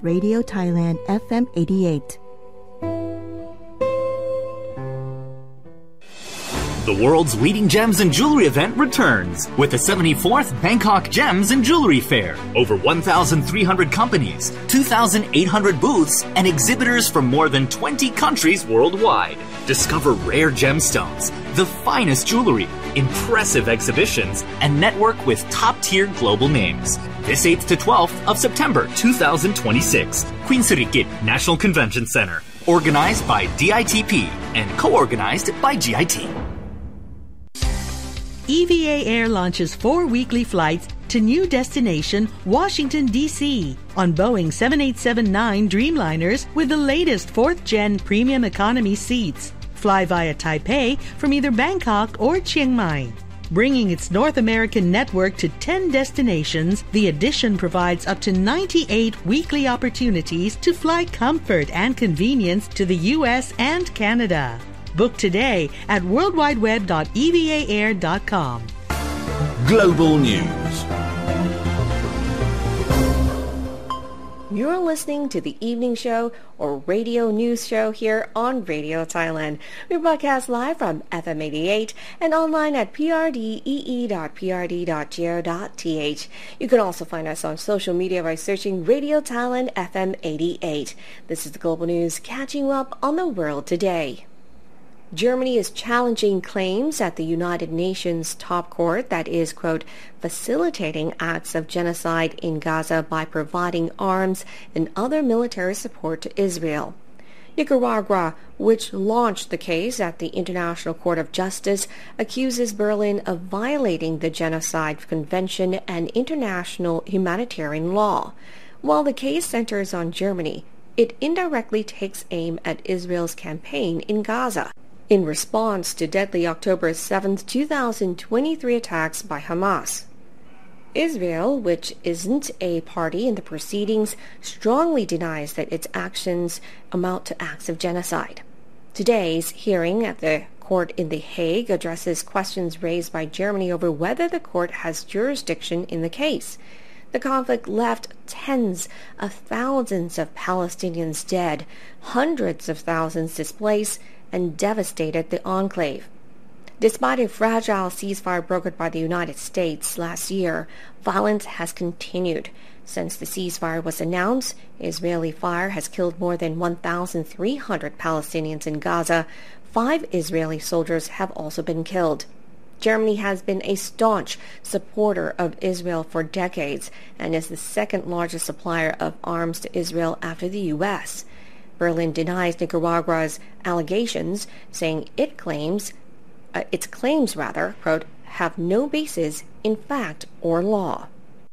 Radio Thailand FM 88. The world's leading gems and jewelry event returns with the 74th Bangkok Gems and Jewelry Fair. Over 1,300 companies, 2,800 booths, and exhibitors from more than 20 countries worldwide. Discover rare gemstones, the finest jewelry, impressive exhibitions, and network with top-tier global names. This 8th to 12th of September 2026, Queen Sirikit National Convention Center. Organized by DITP and co-organized by GIT. EVA Air launches 4 weekly flights to new destination, Washington, D.C. on Boeing 787-9 Dreamliners with the latest 4th-gen premium economy seats. Fly via Taipei from either Bangkok or Chiang Mai. Bringing its North American network to 10 destinations, the addition provides up to 98 weekly opportunities to fly comfort and convenience to the U.S. and Canada. Book today at worldwideweb.evaair.com. Global News. You're listening to the evening show or radio news show here on Radio Thailand. We broadcast live from FM 88 and online at prdee.prd.go.th. You can also find us on social media by searching Radio Thailand FM 88. This is the Global News catching you up on the world today. Germany is challenging claims at the United Nations top court that is, quote, facilitating acts of genocide in Gaza by providing arms and other military support to Israel. Nicaragua, which launched the case at the International Court of Justice, accuses Berlin of violating the Genocide Convention and international humanitarian law. While the case centers on Germany, it indirectly takes aim at Israel's campaign in Gaza in response to deadly October 7, 2023 attacks by Hamas. Israel, which isn't a party in the proceedings, strongly denies that its actions amount to acts of genocide. Today's hearing at the court in The Hague addresses questions raised by Germany over whether the court has jurisdiction in the case. The conflict left tens of thousands of Palestinians dead, hundreds of thousands displaced, and devastated the enclave. Despite a fragile ceasefire brokered by the United States last year, violence has continued. Since the ceasefire was announced, Israeli fire has killed more than 1,300 Palestinians in Gaza. 5 Israeli soldiers have also been killed. Germany has been a staunch supporter of Israel for decades and is the second largest supplier of arms to Israel after the U.S. Berlin denies Nicaragua's allegations, saying its claims, quote, have no basis in fact or law.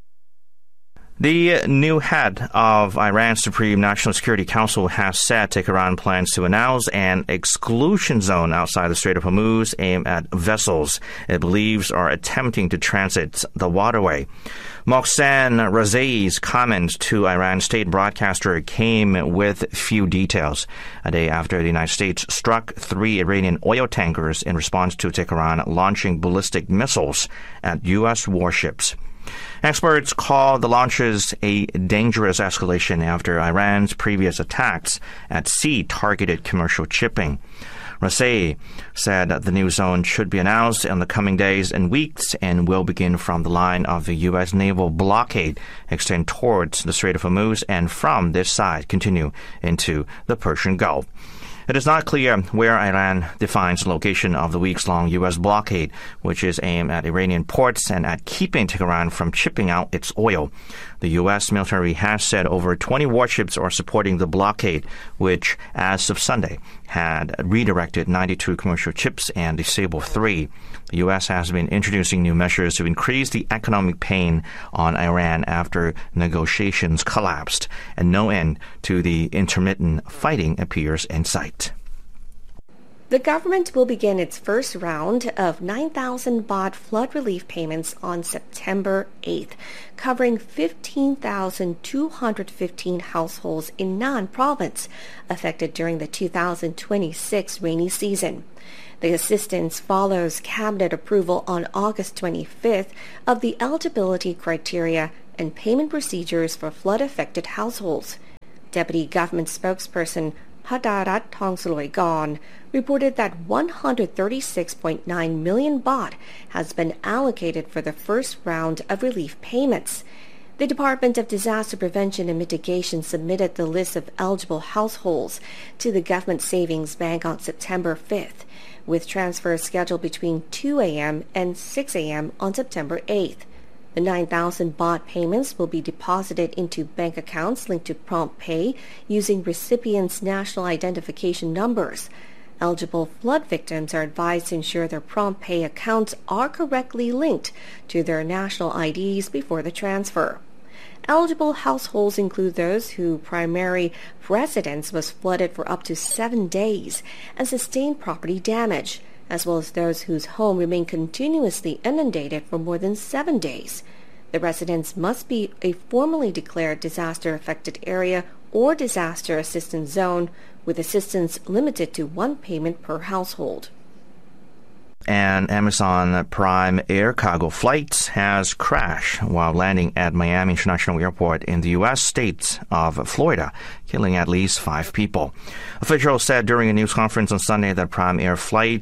The new head of Iran's Supreme National Security Council has said Tehran plans to announce an exclusion zone outside the Strait of Hormuz aimed at vessels it believes are attempting to transit the waterway. Mohsen Rezai's comments to Iran's state broadcaster came with few details, a day after the United States struck 3 Iranian oil tankers in response to Tehran launching ballistic missiles at U.S. warships. Experts call the launches a dangerous escalation after Iran's previous attacks at sea targeted commercial shipping. Rezai said the new zone should be announced in the coming days and weeks and will begin from the line of the U.S. naval blockade, extend towards the Strait of Hormuz, and from this side continue into the Persian Gulf. It is not clear where Iran defines the location of the weeks-long U.S. blockade, which is aimed at Iranian ports and at keeping Tehran from shipping out its oil. The U.S. military has said over 20 warships are supporting the blockade, which, as of Sunday, had redirected 92 commercial ships and disabled 3. The U.S. has been introducing new measures to increase the economic pain on Iran after negotiations collapsed, and no end to the intermittent fighting appears in sight. The government will begin its first round of 9,000 baht flood relief payments on September 8th, covering 15,215 households in Nan province affected during the 2026 rainy season. The assistance follows cabinet approval on August 25th of the eligibility criteria and payment procedures for flood-affected households. Deputy Government Spokesperson Padarat Thongsaloi reported that 136.9 million baht has been allocated for the first round of relief payments. The Department of Disaster Prevention and Mitigation submitted the list of eligible households to the Government Savings Bank on September 5th, with transfers scheduled between 2 a.m. and 6 a.m. on September 8th. The 9,000 baht payments will be deposited into bank accounts linked to prompt pay using recipients' national identification numbers. Eligible flood victims are advised to ensure their prompt pay accounts are correctly linked to their national IDs before the transfer. Eligible households include those whose primary residence was flooded for up to 7 days and sustained property damage, as well as those whose home remained continuously inundated for more than 7 days. The residence must be a formally declared disaster-affected area or disaster assistance zone, with assistance limited to one payment per household. An Amazon Prime Air cargo flight has crashed while landing at Miami International Airport in the U.S. state of Florida, killing at least 5 people. Officials said during a news conference on Sunday that Prime Air Flight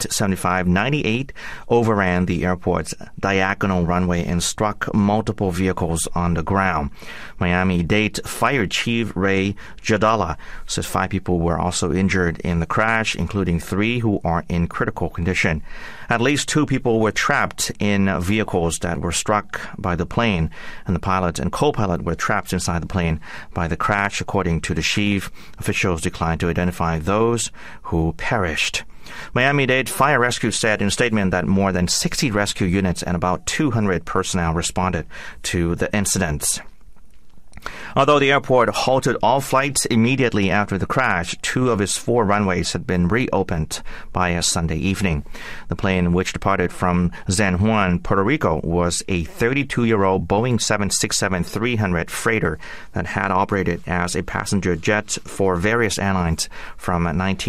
7598 overran the airport's diagonal runway and struck multiple vehicles on the ground. Miami-Dade Fire Chief Ray Jadala says 5 people were also injured in the crash, including 3 who are in critical condition. At least 2 people were trapped in vehicles that were struck by the plane, and the pilot and co-pilot were trapped inside the plane by the crash, according to the chief. Officials declined to identify those who perished. Miami-Dade Fire Rescue said in a statement that more than 60 rescue units and about 200 personnel responded to the incidents. Although the airport halted all flights immediately after the crash, 2 of its 4 runways had been reopened by a Sunday evening. The plane, which departed from San Juan, Puerto Rico, was a 32-year-old Boeing 767-300 freighter that had operated as a passenger jet for various airlines from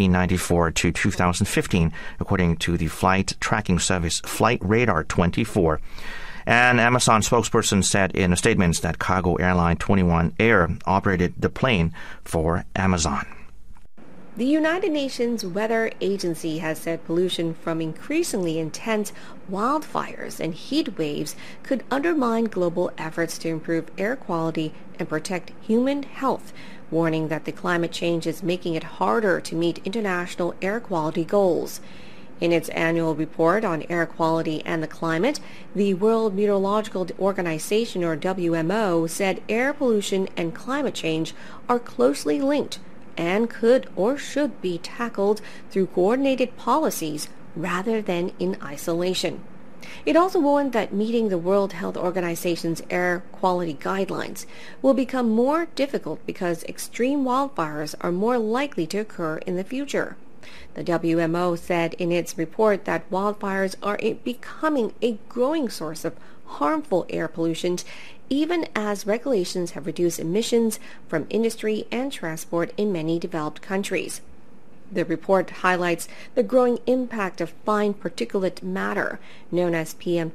1994 to 2015, according to the flight tracking service Flight Radar 24. An Amazon spokesperson said in a statement that cargo airline 21 Air operated the plane for Amazon. The United Nations Weather Agency has said pollution from increasingly intense wildfires and heat waves could undermine global efforts to improve air quality and protect human health, warning that the climate change is making it harder to meet international air quality goals. In its annual report on air quality and the climate, the World Meteorological Organization, or WMO, said air pollution and climate change are closely linked and could or should be tackled through coordinated policies rather than in isolation. It also warned that meeting the World Health Organization's air quality guidelines will become more difficult because extreme wildfires are more likely to occur in the future. The WMO said in its report that wildfires are becoming a growing source of harmful air pollution, even as regulations have reduced emissions from industry and transport in many developed countries. The report highlights the growing impact of fine particulate matter, known as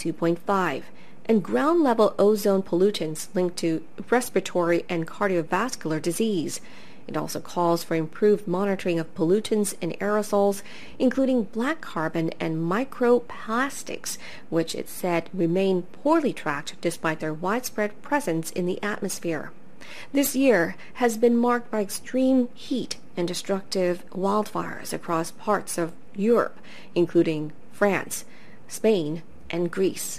PM2.5, and ground-level ozone pollutants linked to respiratory and cardiovascular disease. It also calls for improved monitoring of pollutants and aerosols, including black carbon and microplastics, which it said remain poorly tracked despite their widespread presence in the atmosphere. This year has been marked by extreme heat and destructive wildfires across parts of Europe, including France, Spain, and Greece.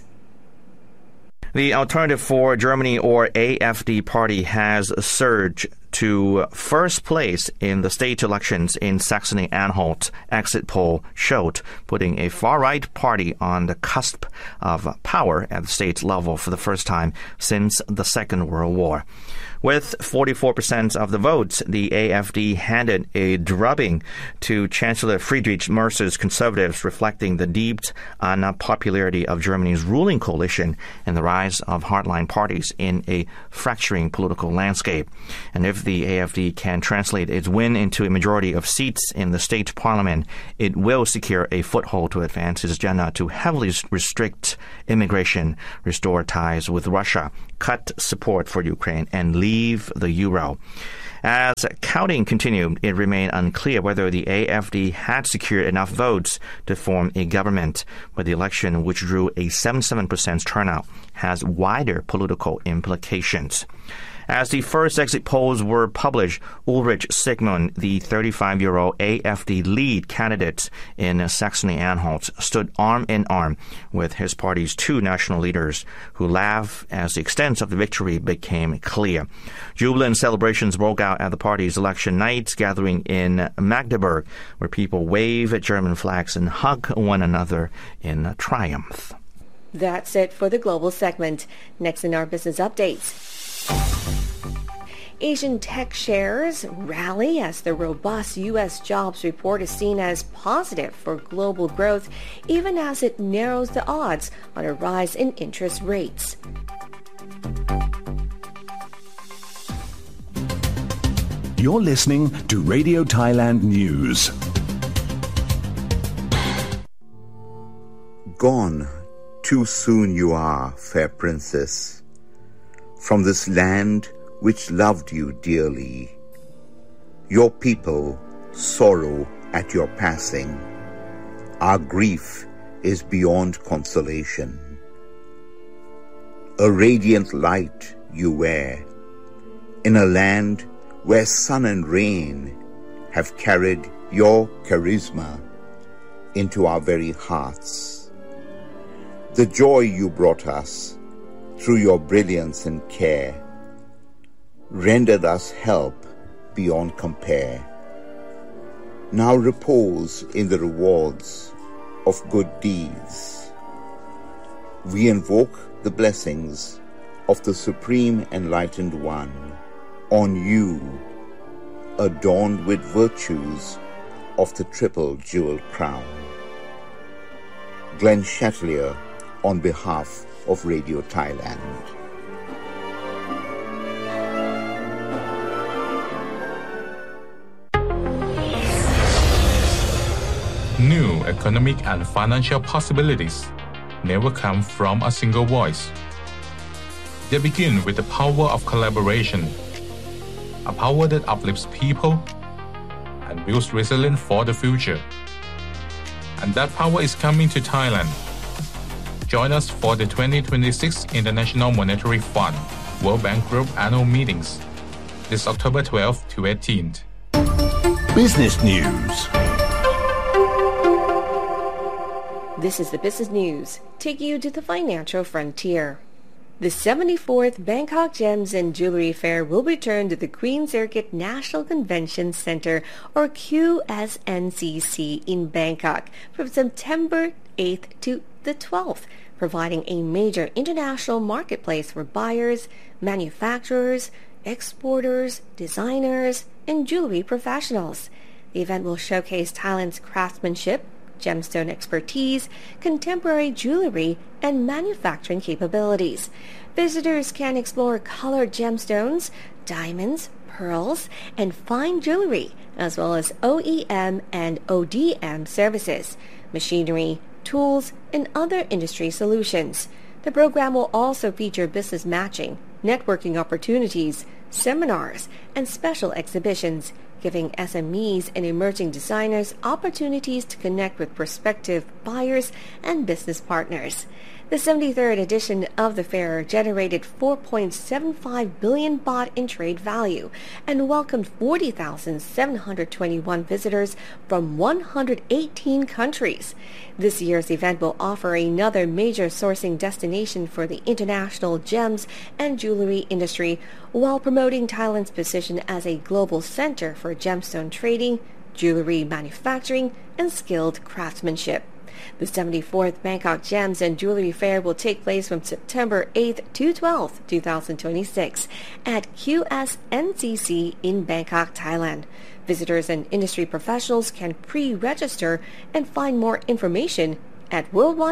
The Alternative for Germany, or AfD party, has surged to first place in the state elections in Saxony-Anhalt, exit poll showed, putting a far-right party on the cusp of power at the state level for the first time since the Second World War. With 44% of the votes, the AfD handed a drubbing to Chancellor Friedrich Merz's Conservatives, reflecting the deep unpopularity of Germany's ruling coalition and the rise of hardline parties in a fracturing political landscape. And if the AfD can translate its win into a majority of seats in the state parliament, it will secure a foothold to advance its agenda to heavily restrict immigration, restore ties with Russia, cut support for Ukraine, and leave the euro. As counting continued, it remained unclear whether the AFD had secured enough votes to form a government, but the election, which drew a 77% turnout, has wider political implications. As the first exit polls were published, Ulrich Sigmund, the 35-year-old AFD lead candidate in Saxony-Anhalt, stood arm in arm with his party's two national leaders, who laughed as the extent of the victory became clear. Jubilant celebrations broke out at the party's election night gathering in Magdeburg, where people wave at German flags and hug one another in triumph. That's it for the global segment. Next in our business updates. Asian tech shares rally as the robust U.S. jobs report is seen as positive for global growth, even as it narrows the odds on a rise in interest rates. You're listening to Radio Thailand News. Gone, too soon you are, fair princess, from this land which loved you dearly. Your people sorrow at your passing. Our grief is beyond consolation. A radiant light you wear, in a land where sun and rain have carried your charisma into our very hearts. The joy you brought us through your brilliance and care rendered us help beyond compare. Now repose in the rewards of good deeds. We invoke the blessings of the Supreme Enlightened One on you, adorned with virtues of the triple jewel crown. Glenn Chatelier on behalf of Radio Thailand. New economic and financial possibilities never come from a single voice. They begin with the power of collaboration, a power that uplifts people and builds resilience for the future. And that power is coming to Thailand. Join us for the 2026 International Monetary Fund World Bank Group annual meetings this October 12th to 18th. Business News. This is the business news, taking you to the financial frontier. The 74th Bangkok Gems and Jewelry Fair will return to the Queen Circuit National Convention Center, or QSNCC, in Bangkok from September 8th to the 12th, providing a major international marketplace for buyers, manufacturers, exporters, designers, and jewelry professionals. The event will showcase Thailand's craftsmanship, gemstone expertise, contemporary jewelry, and manufacturing capabilities. Visitors can explore colored gemstones, diamonds, pearls, and fine jewelry, as well as OEM and ODM services, machinery, tools, and other industry solutions. The program will also feature business matching, networking opportunities, seminars, and special exhibitions, giving SMEs and emerging designers opportunities to connect with prospective buyers and business partners. The 73rd edition of the fair generated 4.75 billion baht in trade value and welcomed 40,721 visitors from 118 countries. This year's event will offer another major sourcing destination for the international gems and jewelry industry, while promoting Thailand's position as a global center for gemstone trading, jewelry manufacturing, and skilled craftsmanship. The 74th Bangkok Gems and Jewelry Fair will take place from September 8th to 12th, 2026 at QSNCC in Bangkok, Thailand. Visitors and industry professionals can pre-register and find more information at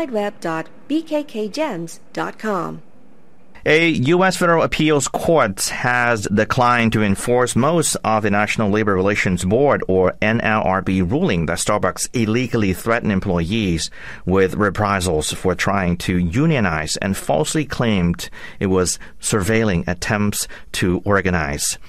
worldwideweb.bkkgems.com. A U.S. federal appeals court has declined to enforce most of the National Labor Relations Board, or NLRB, ruling that Starbucks illegally threatened employees with reprisals for trying to unionize and falsely claimed it was surveilling attempts to organize.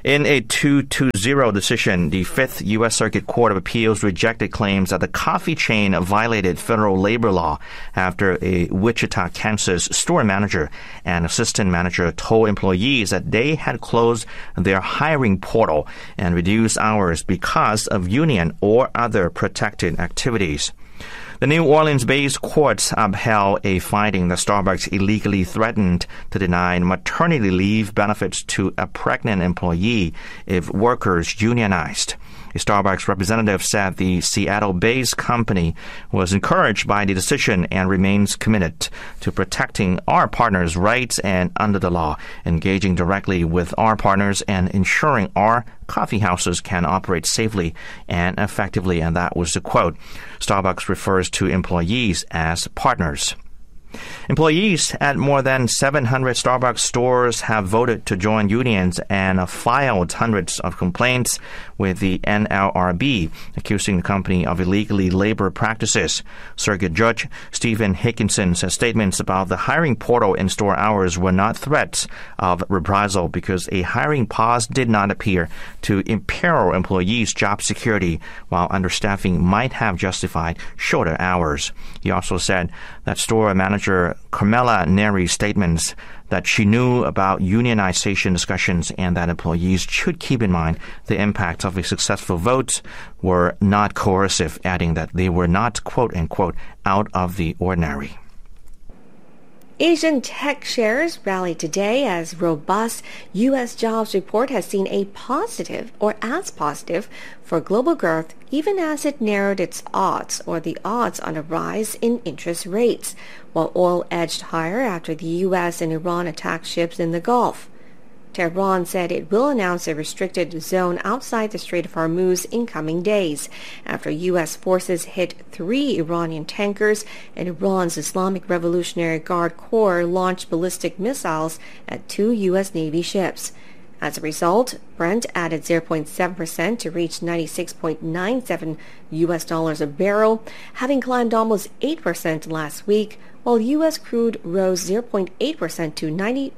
In a 2-0 decision, the Fifth U.S. Circuit Court of Appeals rejected claims that the coffee chain violated federal labor law after a Wichita, Kansas store manager and assistant manager told employees that they had closed their hiring portal and reduced hours because of union or other protected activities. The New Orleans-based courts upheld a finding that Starbucks illegally threatened to deny maternity leave benefits to a pregnant employee if workers unionized. A Starbucks representative said the Seattle-based company was encouraged by the decision and remains committed to protecting our partners' rights and under the law, engaging directly with our partners and ensuring our coffee houses can operate safely and effectively. And that was the quote. Starbucks refers to employees as partners. Employees at more than 700 Starbucks stores have voted to join unions and filed hundreds of complaints with the NLRB, accusing the company of illegally labor practices. Circuit Judge Stephen Hickinson said statements about the hiring portal in store hours were not threats of reprisal because a hiring pause did not appear to imperil employees' job security, while understaffing might have justified shorter hours. He also said that store manager Carmela Neri's statements that she knew about unionization discussions and that employees should keep in mind the impact of a successful vote were not coercive, adding that they were not, quote-unquote, out of the ordinary. Asian tech shares rallied today as robust U.S. jobs report has seen a positive or as positive for global growth, even as it narrowed its odds or the odds on a rise in interest rates, while oil edged higher after the U.S. and Iran attacked ships in the Gulf. Tehran said it will announce a restricted zone outside the Strait of Hormuz in coming days after U.S. forces hit 3 Iranian tankers and Iran's Islamic Revolutionary Guard Corps launched ballistic missiles at 2 U.S. Navy ships. As a result, Brent added 0.7% to reach $96.97 U.S. a barrel, having climbed almost 8% last week, while U.S. crude rose 0.8% to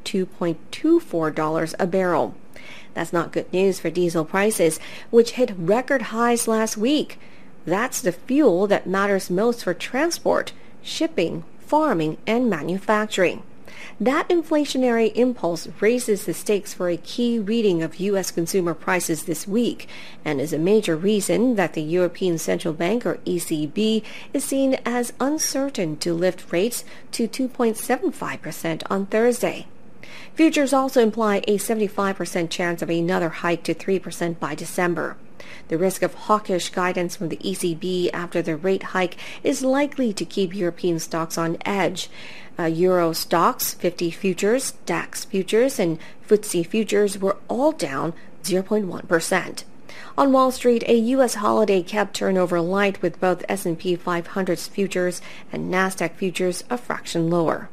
$92.24 a barrel. That's not good news for diesel prices, which hit record highs last week. That's the fuel that matters most for transport, shipping, farming, and manufacturing. That inflationary impulse raises the stakes for a key reading of U.S. consumer prices this week and is a major reason that the European Central Bank, or ECB, is seen as uncertain to lift rates to 2.75% on Thursday. Futures also imply a 75% chance of another hike to 3% by December. The risk of hawkish guidance from the ECB after the rate hike is likely to keep European stocks on edge. Euro stocks, 50 futures, DAX futures, and FTSE futures were all down 0.1%. On Wall Street, a U.S. holiday kept turnover light with both S&P 500's futures and NASDAQ futures a fraction lower.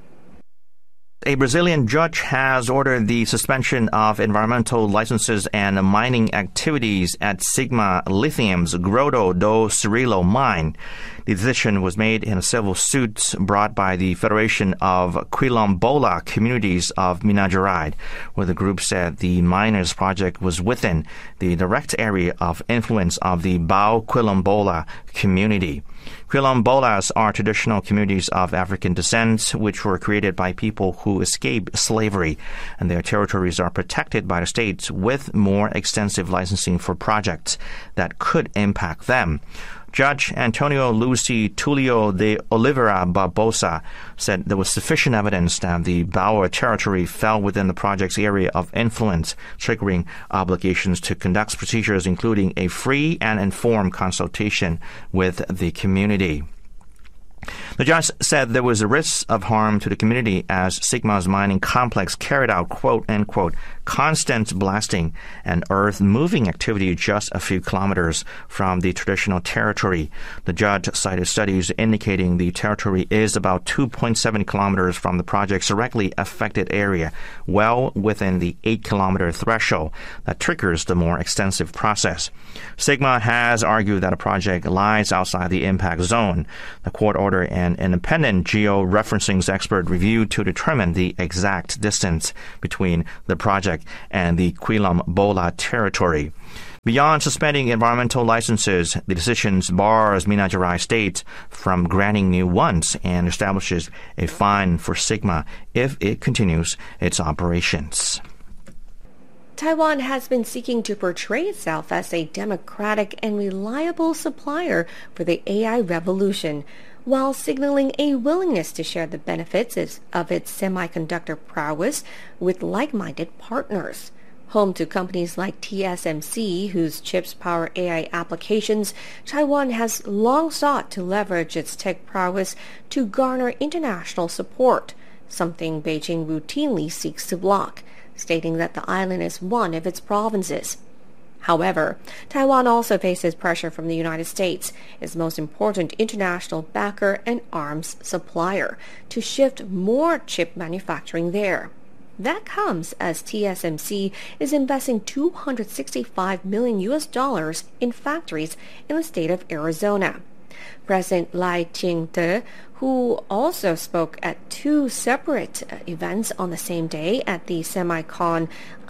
A Brazilian judge has ordered the suspension of environmental licenses and mining activities at Sigma Lithium's Grotto do Cirilo mine. The decision was made in a civil suit brought by the Federation of Quilombola Communities of Minas Gerais, where the group said the miners' project was within the direct area of influence of the Bao Quilombola community. Quilombolas are traditional communities of African descent which were created by people who escaped slavery, and their territories are protected by the state with more extensive licensing for projects that could impact them. Judge Antonio Lucy Tulio de Oliveira Barbosa said there was sufficient evidence that the Bauer territory fell within the project's area of influence, triggering obligations to conduct procedures including a free and informed consultation with the community. The judge said there was a risk of harm to the community as Sigma's mining complex carried out, quote-unquote, constant blasting and earth-moving activity just a few kilometers from the traditional territory. The judge cited studies indicating the territory is about 2.7 kilometers from the project's directly affected area, well within the 8-kilometer threshold that triggers the more extensive process. Sigma has argued that a project lies outside the impact zone. The court order and an independent georeferencing expert review to determine the exact distance between the project and the Quilombola territory. Beyond suspending environmental licenses, the decision bars Minas Gerais State from granting new ones and establishes a fine for Sigma if it continues its operations. Taiwan has been seeking to portray itself as a democratic and reliable supplier for the AI revolution, while signaling a willingness to share the benefits of its semiconductor prowess with like-minded partners. Home to companies like TSMC, whose chips power AI applications, Taiwan has long sought to leverage its tech prowess to garner international support, something Beijing routinely seeks to block, stating that the island is one of its provinces. However, Taiwan also faces pressure from the United States, its most important international backer and arms supplier, to shift more chip manufacturing there. That comes as TSMC is investing $265 million in factories in the state of Arizona. President Lai Ching-te, who also spoke at two separate events on the same day at the SemiCon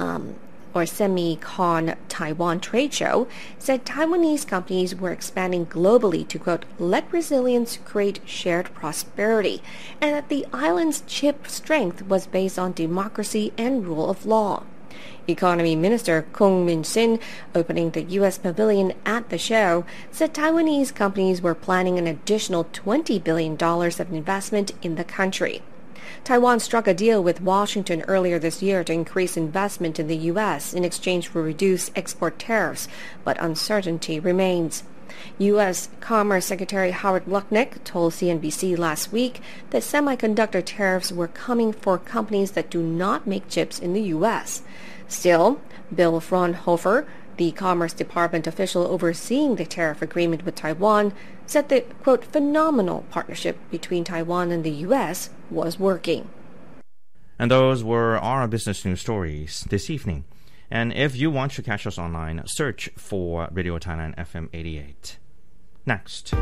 Taiwan trade show, said Taiwanese companies were expanding globally to, quote, let resilience create shared prosperity, and that the island's chip strength was based on democracy and rule of law. Economy Minister Kung Min-sin, opening the U.S. pavilion at the show, said Taiwanese companies were planning an additional $20 billion of investment in the country. Taiwan struck a deal with Washington earlier this year to increase investment in the U.S. in exchange for reduced export tariffs, but uncertainty remains. U.S. Commerce Secretary Howard Lutnick told CNBC last week that semiconductor tariffs were coming for companies that do not make chips in the U.S. Still, Bill Fraunhofer, the Commerce Department official overseeing the tariff agreement with Taiwan, said the, quote, phenomenal partnership between Taiwan and the U.S. was working. And those were our business news stories this evening. And if you want to catch us online, search for Radio Thailand FM 88. Next,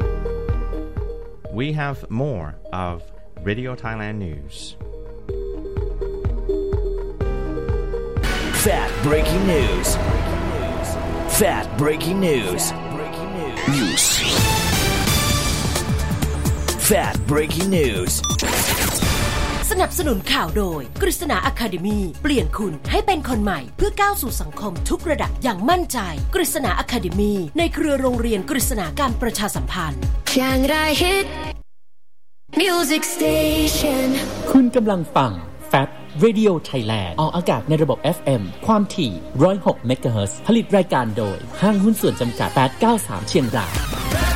we have more of Radio Thailand News. Fat breaking news. Fat breaking news. News. Fat breaking news. สนับสนุนข่าวโดยกฤษณา Academy เปลี่ยนคุณให้เป็นคนใหม่เพื่อก้าวสู่สังคมทุกระดับอย่างมั่นใจกฤษณา Academy ในเครือโรงเรียนกฤษณาการประชาสัมพันธ์ Music Station คุณกำลังฟัง Fat Radio Thailand ออกอากาศในระบบ FM ความถี่106 เมกะเฮิรตซ์ผลิตรายการโดยห้างหุ้นส่วนจำกัด893เชียงราย